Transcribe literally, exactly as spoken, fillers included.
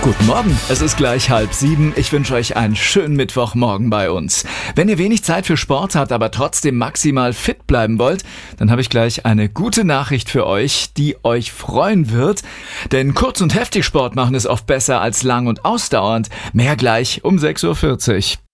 Guten Morgen, es ist gleich halb sieben. Ich wünsche euch einen schönen Mittwochmorgen bei uns. Wenn ihr wenig Zeit für Sport habt, aber trotzdem maximal fit bleiben wollt, dann habe ich gleich eine gute Nachricht für euch, die euch freuen wird. Denn kurz und heftig Sport machen ist oft besser als lang und ausdauernd. Mehr gleich um sechs Uhr vierzig.